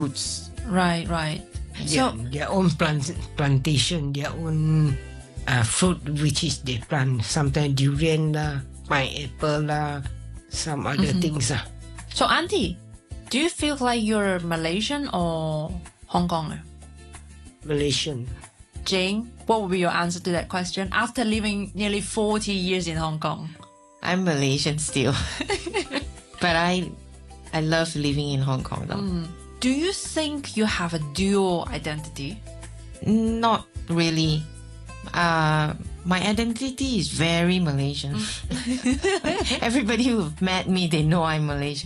foods. Right. So Their own plantation, their own fruit, which is they plant. Sometimes durian lah, pineapple lah, some other things lah. So, Auntie, do you feel like you're Malaysian or Hong Konger? Malaysian. Jane, what would be your answer to that question after living nearly 40 years in Hong Kong? I'm Malaysian still. But I love living in Hong Kong though. Do you think you have a dual identity? Not really. My identity is very Malaysian. Everybody who've met me, they know I'm Malaysian.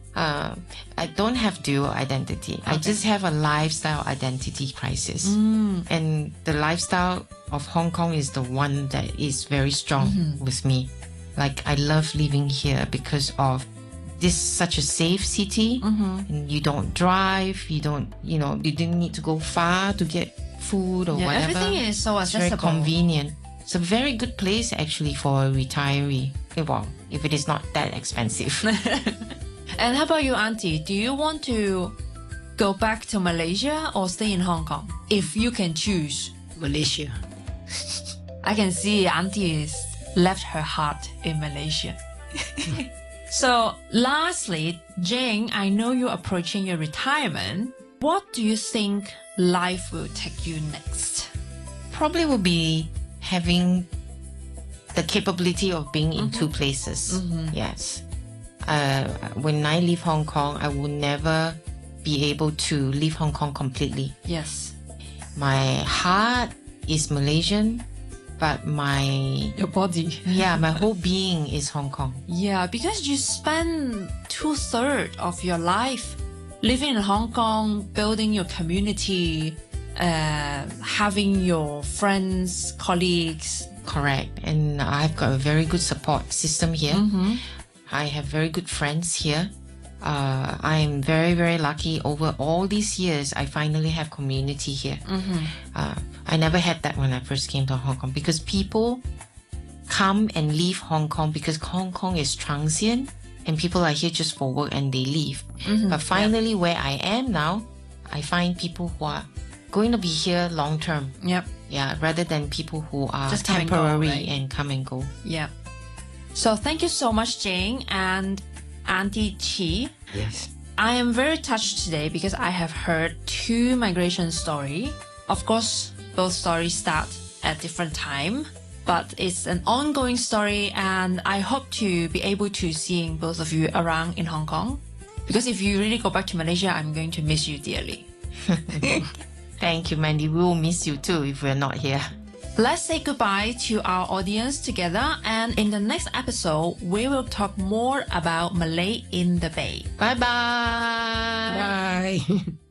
I don't have dual identity. Okay. I just have a lifestyle identity crisis. And the lifestyle of Hong Kong is the one that is very strong with me. Like, I love living here because of this such a safe city. And you don't drive, you didn't need to go far to get food or whatever. Everything is so accessible. It's very convenient. It's a very good place actually for a retiree. Well, if it is not that expensive. And how about you, Auntie? Do you want to go back to Malaysia or stay in Hong Kong? If you can choose. Malaysia. I can see Auntie has left her heart in Malaysia. So, lastly, Jane, I know you're approaching your retirement. What do you think life will take you next? Probably will be having the capability of being in two places. Yes. When I leave Hong Kong, I will never be able to leave Hong Kong completely. Yes. My heart is Malaysian, but your body. my whole being is Hong Kong. Yeah, because you spend 2/3 of your life living in Hong Kong, building your community, having your friends, colleagues. Correct. And I've got a very good support system here. I have very good friends here. I am very, very lucky. Over all these years, I finally have community here. I never had that when I first came to Hong Kong because people come and leave Hong Kong because Hong Kong is transient and people are here just for work and they leave. But finally, where I am now, I find people who are going to be here long term. Yep. Yeah, rather than people who are Just come and go, temporary right? and come and go. Yep. So thank you so much, Jane and Auntie Chi. Yes. I am very touched today because I have heard 2 migration stories. Of course, both stories start at different time, but it's an ongoing story and I hope to be able to seeing both of you around in Hong Kong. Because if you really go back to Malaysia, I'm going to miss you dearly. Thank you, Mandy. We will miss you too if we're not here. Let's say goodbye to our audience together, and in the next episode, we will talk more about Malay in the Bay. Bye-bye. Bye.